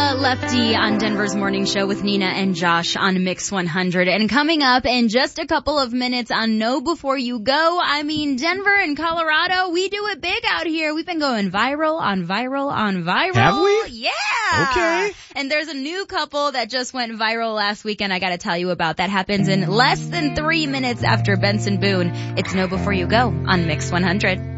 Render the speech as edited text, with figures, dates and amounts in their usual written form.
Lefty on Denver's Morning Show with Nina and Josh on Mix 100. And coming up in just a couple of minutes on Know Before You Go, I mean, Denver and Colorado, we do it big out here. We've been going viral on viral on viral. Have we? Yeah. Okay. And there's a new couple that just went viral last weekend I gotta tell you about. That happens in less than 3 minutes after Benson Boone. It's Know Before You Go on Mix 100.